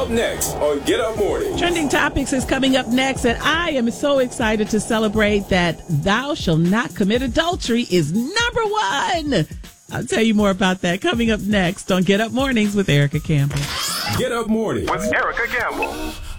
next on Get Up Morning. Trending Topics is coming up next, and I am so excited to celebrate that Thou Shall Not Commit Adultery is number one. I'll tell you more about that coming up next on Get Up Mornings with Erica Campbell. Get Up Mornings with Erica Campbell.